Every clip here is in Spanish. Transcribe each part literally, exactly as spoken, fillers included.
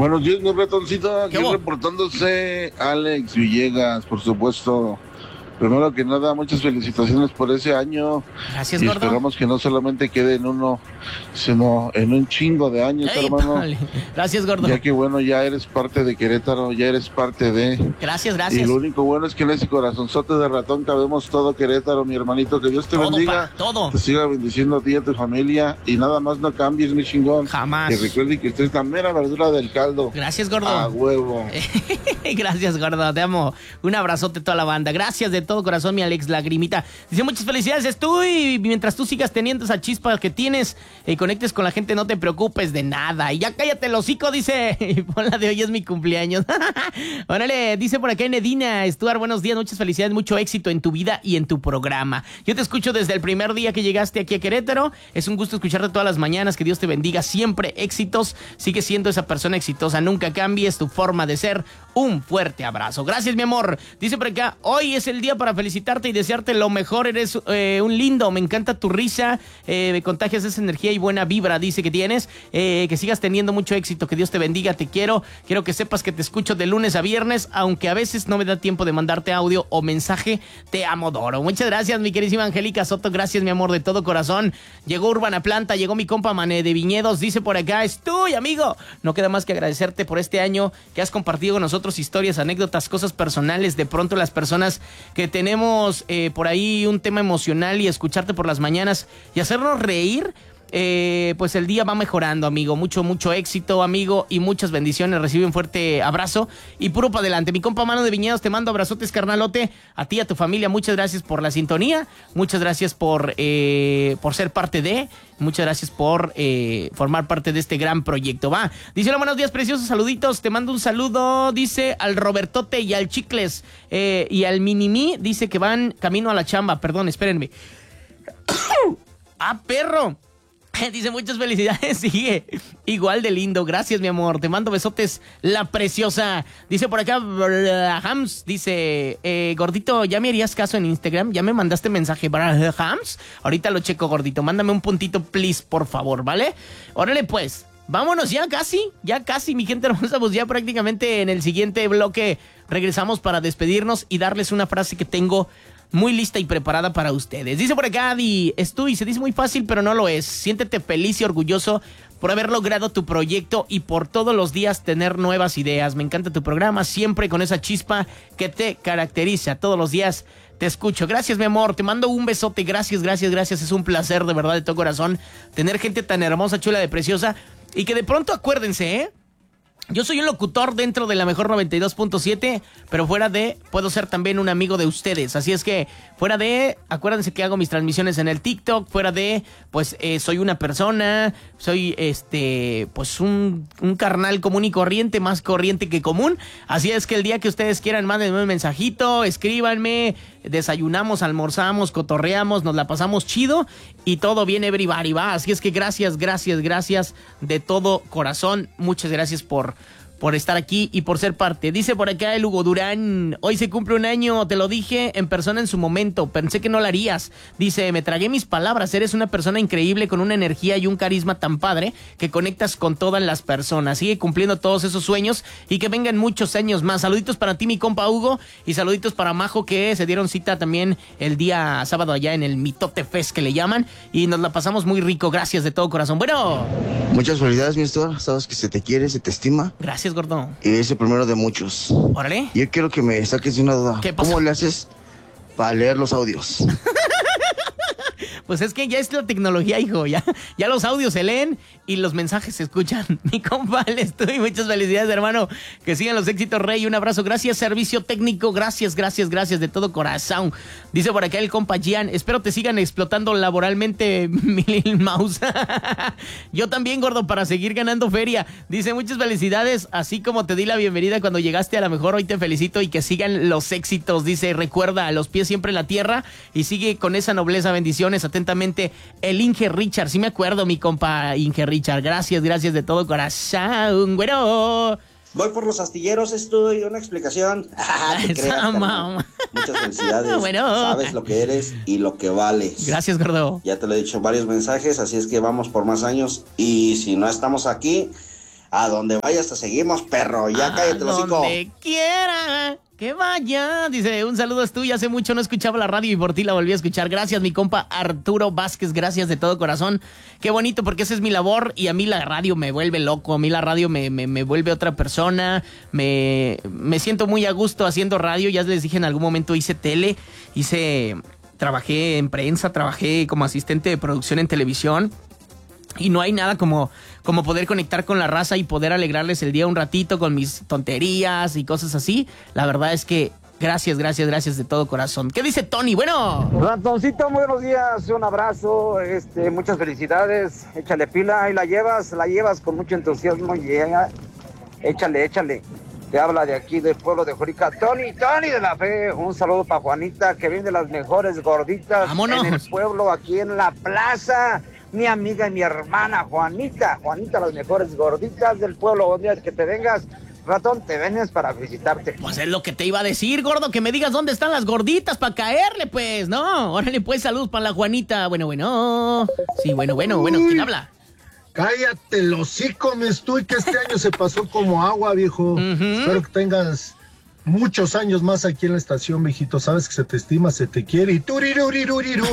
Buenos días, mi ratoncito. Aquí reportándose Alex Villegas, por supuesto. Primero que nada, muchas felicitaciones por ese año. Gracias, y gordo. esperamos que no solamente quede en uno, sino en un chingo de años, Ey, hermano. Pali. Gracias, gordo. Ya que bueno, ya eres parte de Querétaro, ya eres parte de... Gracias, gracias. Y lo único bueno es que en ese corazonzote de ratón cabemos todo Querétaro, mi hermanito. Que Dios te Todo, bendiga. pa, todo. Te siga bendiciendo a ti y a tu familia. Y nada más no cambies, mi chingón. Jamás. Que recuerde que usted es la mera verdura del caldo. Gracias, gordo. A huevo. Gracias, gordo. Te amo. Un abrazote a toda la banda. Gracias de todo corazón, mi Alex Lagrimita. Dice, muchas felicidades tú, y mientras tú sigas teniendo esa chispa que tienes y conectes con la gente, no te preocupes de nada. Y ya cállate el hocico, dice. Y pon la de hoy, es mi cumpleaños. Órale, dice por acá Nedina Stuart, buenos días, muchas felicidades, mucho éxito en tu vida y en tu programa. Yo te escucho desde el primer día que llegaste aquí a Querétaro. Es un gusto escucharte todas las mañanas. Que Dios te bendiga. Siempre éxitos. Sigue siendo esa persona exitosa. Nunca cambies tu forma de ser. Un fuerte abrazo. Gracias, mi amor. Dice por acá, hoy es el día para felicitarte y desearte lo mejor. Eres eh, un lindo. Me encanta tu risa. Eh, me contagias esa energía y buena vibra, dice que tienes. Eh, que sigas teniendo mucho éxito. Que Dios te bendiga. Te quiero. Quiero que sepas que te escucho de lunes a viernes, aunque a veces no me da tiempo de mandarte audio o mensaje. Te amo, Doro. Muchas gracias, mi queridísima Angélica Soto. Gracias, mi amor, de todo corazón. Llegó Urbana Planta. Llegó mi compa Mané de Viñedos. Dice por acá, estoy, amigo. No queda más que agradecerte por este año que has compartido con nosotros historias, anécdotas, cosas personales. De pronto las personas que tenemos eh, por ahí un tema emocional y escucharte por las mañanas y hacernos reír, eh, pues el día va mejorando, amigo. Mucho, mucho éxito, amigo, y muchas bendiciones. Recibe un fuerte abrazo y puro para adelante. Mi compa Mano de Viñedos, te mando abrazotes, carnalote. A ti y a tu familia, muchas gracias por la sintonía. Muchas gracias por, eh, por ser parte de... Muchas gracias por eh, formar parte de este gran proyecto. Va, dice, hola, buenos días, preciosos, saluditos. Te mando un saludo, dice, al Robertote y al Chicles eh, y al Minimi. Dice que van camino a la chamba. Perdón, espérenme. ¡Ah, perro! Dice, muchas felicidades, sigue igual de lindo. Gracias, mi amor, te mando besotes, la preciosa. Dice por acá Hams, dice, eh, gordito, ¿ya me harías caso en Instagram? ¿Ya me mandaste mensaje para Hams? Ahorita lo checo, gordito, mándame un puntito, please, por favor, ¿vale? Órale, pues, vámonos ya casi, ya casi, mi gente hermosa. Pues ya prácticamente en el siguiente bloque regresamos para despedirnos y darles una frase que tengo muy lista y preparada para ustedes. Dice por acá Adi, esto y se dice muy fácil, pero no lo es. Siéntete feliz y orgulloso por haber logrado tu proyecto y por todos los días tener nuevas ideas. Me encanta tu programa, siempre con esa chispa que te caracteriza. Todos los días te escucho. Gracias, mi amor, te mando un besote. Gracias, gracias, gracias. Es un placer, de verdad, de todo corazón, tener gente tan hermosa, chula, de preciosa. Y que de pronto, acuérdense, ¿eh? Yo soy un locutor dentro de la mejor noventa y dos punto siete, pero fuera de, puedo ser también un amigo de ustedes. Así es que, fuera de, acuérdense que hago mis transmisiones en el TikTok. Fuera de, pues, eh, soy una persona, soy, este, pues, un, un carnal común y corriente, más corriente que común. Así es que el día que ustedes quieran, mándenme un mensajito, escríbanme, desayunamos, almorzamos, cotorreamos, nos la pasamos chido y todo bien, everybody, va. Así es que gracias, gracias, gracias de todo corazón. Muchas gracias por... por estar aquí y por ser parte. Dice por acá el Hugo Durán, hoy se cumple un año, te lo dije en persona en su momento, pensé que no lo harías. Dice, me tragué mis palabras, eres una persona increíble con una energía y un carisma tan padre que conectas con todas las personas. Sigue cumpliendo todos esos sueños y que vengan muchos años más. Saluditos para ti, mi compa Hugo, y saluditos para Majo, que se dieron cita también el día sábado allá en el Mitote Fest, que le llaman, y nos la pasamos muy rico. Gracias de todo corazón. Bueno, muchas felicidades, mi Stuart. Sabes que se te quiere, se te estima. Gracias, gordo. Y es el primero de muchos. Órale. Yo quiero que me saques de una duda. ¿Qué pasa? ¿Cómo le haces para leer los audios? Pues es que ya es la tecnología, hijo. Ya, ya los audios se leen y los mensajes se escuchan. Mi compa, estoy. Muchas felicidades, hermano. Que sigan los éxitos, Rey. Un abrazo. Gracias, servicio técnico. Gracias, gracias, gracias de todo corazón. Dice por acá el compa Gian. Espero te sigan explotando laboralmente, mi Lil Mouse. Yo también, gordo, para seguir ganando feria. Dice, muchas felicidades. Así como te di la bienvenida cuando llegaste, a la mejor hoy te felicito y que sigan los éxitos. Dice, recuerda, a los pies siempre en la tierra y sigue con esa nobleza. Bendiciones. Atentamente, el Inge Richard. Sí me acuerdo, mi compa Inge Richard. Gracias, gracias de todo corazón, güero. Voy por los astilleros, estoy. Una explicación. Te creas, muchas felicidades. Bueno. Sabes lo que eres y lo que vales. Gracias, gordo. Ya te lo he dicho en varios mensajes, así es que vamos por más años. Y si no estamos aquí, A donde vayas te seguimos, perro. Ya a cállate, los hocico. donde quiera que vaya. Dice, un saludo es tuyo. Hace mucho no escuchaba la radio y por ti la volví a escuchar. Gracias, mi compa Arturo Vázquez. Gracias de todo corazón. Qué bonito, porque esa es mi labor y a mí la radio me vuelve loco. A mí la radio me, me, me vuelve otra persona. Me, me siento muy a gusto haciendo radio. Ya les dije, en algún momento hice tele. Hice... Trabajé en prensa, trabajé como asistente de producción en televisión. Y no hay nada como, como poder conectar con la raza y poder alegrarles el día un ratito con mis tonterías y cosas así. La verdad es que gracias, gracias, gracias de todo corazón. ¿Qué dice Tony? Bueno. Ratoncito, buenos días, un abrazo, este, muchas felicidades. Échale pila, ahí la llevas, la llevas con mucho entusiasmo y llega. Échale, échale. Te habla de aquí del pueblo de Jorica, Tony, Tony de la Fe. Un saludo para Juanita, que viene de las mejores gorditas. ¡Vámonos! En el pueblo, aquí en la plaza. Mi amiga y mi hermana Juanita, Juanita, las mejores gorditas del pueblo. Un día que te vengas, ratón, te vienes para visitarte. Pues es lo que te iba a decir, gordo, que me digas dónde están las gorditas para caerle, pues, ¿no? Órale, pues, saludos para la Juanita. Bueno, bueno. Sí, bueno, bueno, bueno. ¿Quién habla? Cállate el hocico, me estoy, que este año se pasó como agua, viejo. Uh-huh. Espero que tengas muchos años más aquí en la estación, viejito. Sabes que se te estima, se te quiere. Y turiruriruriru,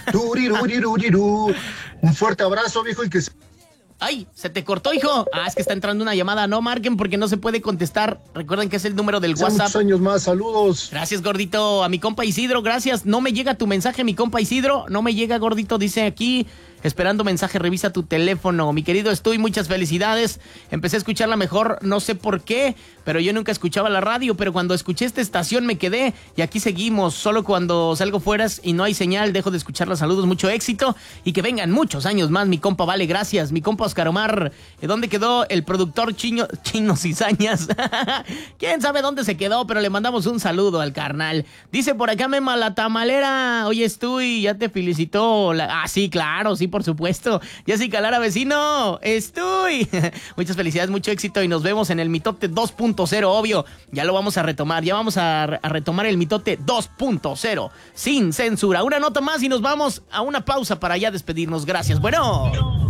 turiruriruriru. Un fuerte abrazo, viejo, y que se... ¡Ay! ¿Se te cortó, hijo? Ah, es que está entrando una llamada. No marquen porque no se puede contestar. Recuerden que es el número del WhatsApp. Muchos años más, saludos. Gracias, gordito. A mi compa Isidro, gracias. No me llega tu mensaje, mi compa Isidro. No me llega, gordito, dice aquí. Esperando mensaje, revisa tu teléfono. Mi querido Estoy, muchas felicidades. Empecé a escucharla mejor, no sé por qué, pero yo nunca escuchaba la radio, pero cuando escuché esta estación me quedé y aquí seguimos. Solo cuando salgo fuera y no hay señal, dejo de escuchar los saludos. Mucho éxito y que vengan muchos años más, mi compa Vale, gracias. Mi compa Oscar Omar, ¿dónde quedó el productor Chino, Chino Cizañas? ¿Quién sabe dónde se quedó? Pero le mandamos un saludo al carnal. Dice por acá Mema la tamalera. Oye, Estoy, ya te felicitó. La... Ah, sí, claro, sí, por supuesto. Jessica Lara, vecino, Estoy. Muchas felicidades, mucho éxito y nos vemos en el Mitote dos punto cero, obvio. Ya lo vamos a retomar, ya vamos a, a retomar el Mitote dos punto cero, sin censura. Una nota más y nos vamos a una pausa para ya despedirnos. Gracias. Bueno.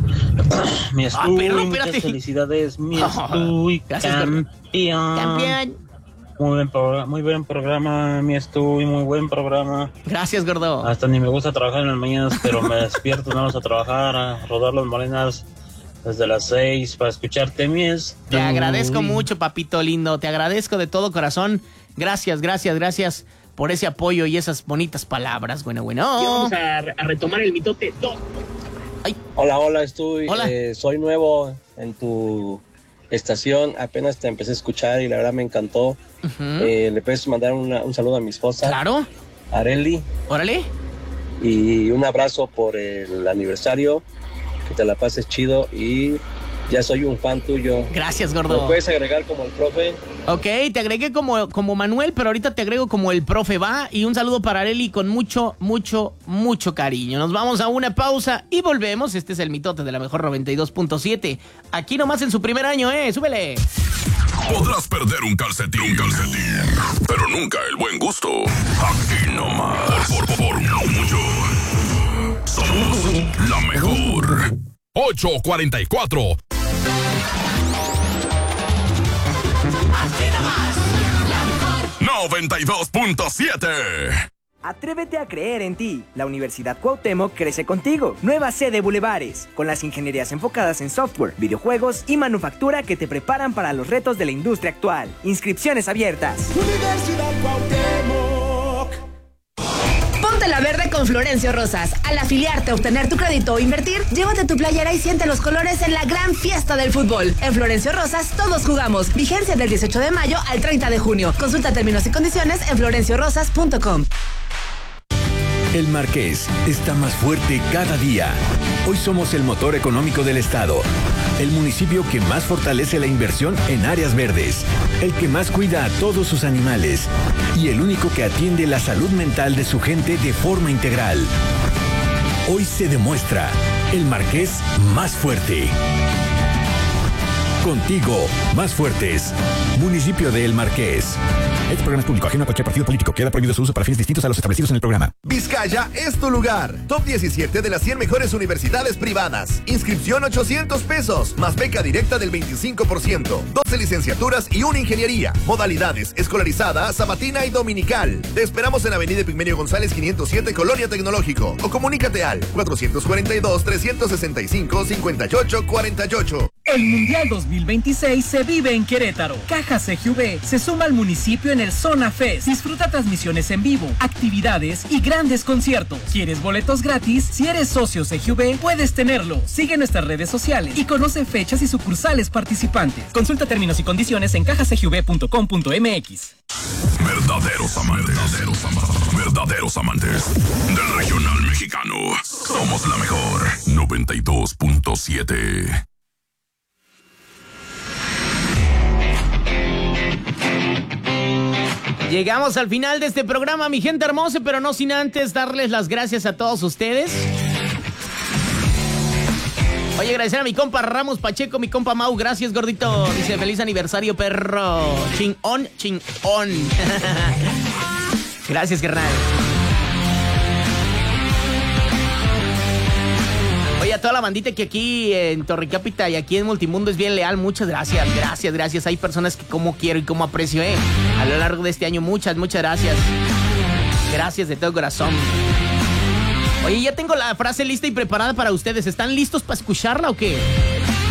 Mi Estoy, ah, pero, muchas felicidades, mi Estoy, gracias, campeón. Campeón. Muy buen, programa, muy buen programa, mi Estoy, muy buen programa. Gracias, gordo. Hasta ni me gusta trabajar en las mañanas, pero me despierto, vamos a trabajar, a rodar las morenas desde las seis para escucharte, mi Estoy. Te agradezco mucho, papito lindo, te agradezco de todo corazón. Gracias, gracias, gracias por ese apoyo y esas bonitas palabras. Bueno, bueno. Y vamos a, a retomar el Mitote dos. Ay. Hola, hola, Estoy. Hola. Eh, soy nuevo en tu estación, apenas te empecé a escuchar y la verdad me encantó. Uh-huh. Eh, le puedes mandar una, un saludo a mi esposa. Claro. Areli. Órale. Y un abrazo por el aniversario. Que te la pases chido y ya soy un fan tuyo. Gracias, gordo. ¿Me puedes agregar como el profe? Ok, te agregué como, como Manuel, pero ahorita te agrego como el profe, va. Y un saludo para Areli con mucho, mucho, mucho cariño. Nos vamos a una pausa y volvemos. Este es el Mitote de la Mejor noventa y dos punto siete. Aquí nomás en su primer año, ¿eh? ¡Súbele! Podrás perder un calcetín, un calcetín, pero nunca el buen gusto. Aquí nomás. Por, por, por mucho. Somos la mejor. ocho cuarenta y cuatro. Aquí nomás. La mejor. noventa y dos punto siete. Atrévete a creer en ti. La Universidad Cuauhtémoc crece contigo. Nueva sede Bulevares, con las ingenierías enfocadas en software, videojuegos y manufactura que te preparan para los retos de la industria actual. Inscripciones abiertas. Universidad Cuauhtémoc. Ponte la verde con Florencio Rosas. Al afiliarte, obtener tu crédito o invertir, llévate tu playera y siente los colores en la gran fiesta del fútbol. En Florencio Rosas todos jugamos. Vigencia del dieciocho de mayo al treinta de junio. Consulta términos y condiciones en florencio rosas punto com. El Marqués está más fuerte cada día. Hoy somos el motor económico del estado, el municipio que más fortalece la inversión en áreas verdes, el que más cuida a todos sus animales y el único que atiende la salud mental de su gente de forma integral. Hoy se demuestra el Marqués más fuerte. Contigo, más fuertes. Municipio de El Marqués. Este programa es público, ajeno a cualquier partido político. Queda prohibido su uso para fines distintos a los establecidos en el programa. Vizcaya es tu lugar. Top diecisiete de las cien mejores universidades privadas. Inscripción ochocientos pesos, más beca directa del veinticinco por ciento. doce licenciaturas y una ingeniería. Modalidades: escolarizada, sabatina y dominical. Te esperamos en Avenida Pigmenio González quinientos siete, Colonia Tecnológico. O comunícate al cuatrocientos cuarenta y dos, trescientos sesenta y cinco, cincuenta y ocho cuarenta y ocho. El Mundial dos mil veintiséis se vive en Querétaro. Caja C G V se suma al municipio en el Zona Fest. Disfruta transmisiones en vivo, actividades y grandes conciertos. ¿Quieres boletos gratis? Si eres socio C G V, puedes tenerlo. Sigue nuestras redes sociales y conoce fechas y sucursales participantes. Consulta términos y condiciones en caja c g v punto com punto m x. Verdaderos amantes, verdaderos amantes, verdaderos amantes del regional mexicano. Somos la mejor. noventa y dos punto siete. Llegamos al final de este programa, mi gente hermosa, pero no sin antes darles las gracias a todos ustedes. Oye, agradecer a mi compa Ramos Pacheco, mi compa Mau, gracias, gordito. Dice, feliz aniversario, perro. Chingón, chingón. Gracias, carnal. Oye, a toda la bandita que aquí en Torrecápita y aquí en Multimundo es bien leal, muchas gracias, gracias, gracias. Hay personas que como quiero y como aprecio, eh. A lo largo de este año, muchas, muchas gracias. Gracias de todo corazón. Oye, ya tengo la frase lista y preparada para ustedes. ¿Están listos para escucharla o qué?